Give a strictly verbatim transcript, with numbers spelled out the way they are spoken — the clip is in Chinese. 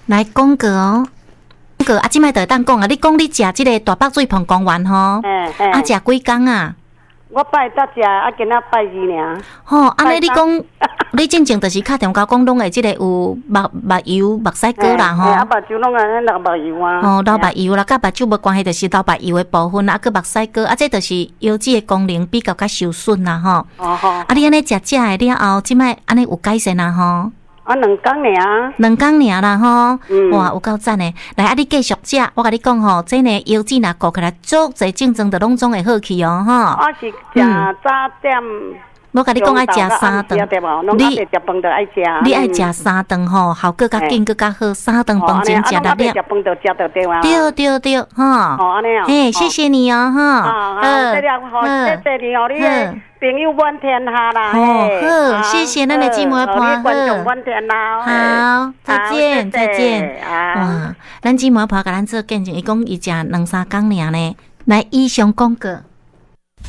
来讲个哦，个啊，即摆就会当讲啊。你讲你食即个大北水盆公园吼， 嘿嘿啊，食几工啊？ 我拜搭食，啊，今仔拜二尔。 吼，安尼你讲，你真正就是敲电话讲，拢会即个有目目油、目屎膏啦吼。 啊，目睭拢安尼流目油啊。 哦，流目油啦，甲目睭无关系，就是流目油的部分啊，佮目屎膏啊，这就是腰子的功能比较较受损啦吼。 哦吼。 啊，你安尼食食的了后，即摆安尼有改善啦吼。 啊，两工尔。 两工尔啦吼， 嗯、 哇，有够赞的！来，啊，你继续食，我甲你讲吼，这呢腰子若顾起来，足侪竞争的拢总会好去哦，吼。 我是食早点。 我甲你讲爱食三顿， 你食饭就爱食。 你爱食三顿吼，效果较紧，更较好。三顿饭前食六粒。 食饭就食到对啊。 对对对，吼。 哦，安尼哦。 嘿，谢谢你哦，哈。 好，这了好，谢谢你哦，你的朋友满天下啦。 好，谢谢咱的姊妹伴， 观众满天啦。 好，再见，再见。哇，咱姊妹伴甲咱做见证，伊讲伊食两三工尔呢，来以上讲过。